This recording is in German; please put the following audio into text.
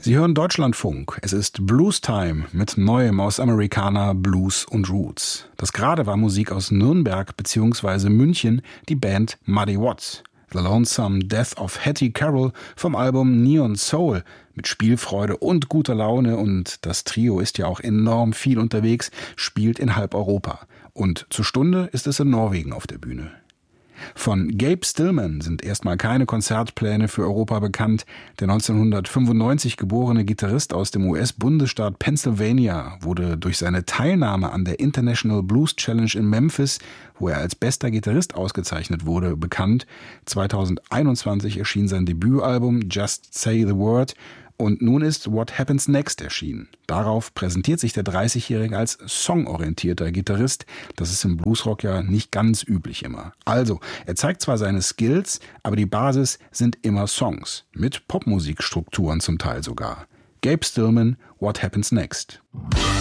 Sie hören Deutschlandfunk. Es ist Blues Time mit Neuem aus Americana, Blues und Roots. Das gerade war Musik aus Nürnberg bzw. München, die Band Muddy Watts. The Lonesome Death of Hattie Carroll vom Album Neon Soul mit Spielfreude und guter Laune, und das Trio ist ja auch enorm viel unterwegs, spielt in halb Europa. Und zur Stunde ist es in Norwegen auf der Bühne. Von Gabe Stillman sind erstmal keine Konzertpläne für Europa bekannt. Der 1995 geborene Gitarrist aus dem US-Bundesstaat Pennsylvania wurde durch seine Teilnahme an der International Blues Challenge in Memphis, wo er als bester Gitarrist ausgezeichnet wurde, bekannt. 2021 erschien sein Debütalbum Just Say the Word. Und nun ist What Happens Next erschienen. Darauf präsentiert sich der 30-Jährige als songorientierter Gitarrist. Das ist im Bluesrock ja nicht ganz üblich immer. Also, er zeigt zwar seine Skills, aber die Basis sind immer Songs. Mit Popmusikstrukturen zum Teil sogar. Gabe Stillman, What Happens Next.